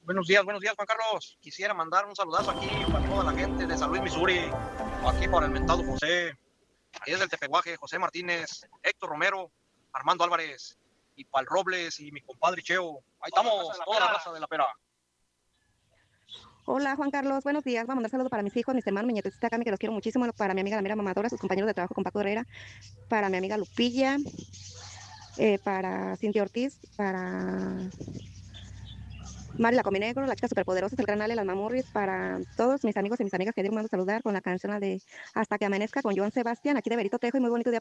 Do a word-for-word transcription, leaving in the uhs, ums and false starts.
Buenos días, buenos días, Juan Carlos. Quisiera mandar un saludazo aquí para toda la gente de San Luis, Missouri, aquí para el mentado José, ahí es del Tepeguaje, José Martínez, Héctor Romero, Armando Álvarez, y para el Robles y mi compadre Cheo. Ahí estamos, toda la raza de la pera. Hola Juan Carlos, buenos días. Vamos a mandar saludos para mis hijos, mis hermanos, mi nietecita Cami, que los quiero muchísimo, para mi amiga la mera mamadora, sus compañeros de trabajo con Paco Herrera, para mi amiga Lupilla, eh, para Cintia Ortiz, para Mari la Cominegro, la chica superpoderosa, el gran Ale, las Mamurris, para todos mis amigos y mis amigas que digo mando saludar con la canción la de Hasta que amanezca con Joan Sebastián, aquí de Berito Tejo, y muy bonito día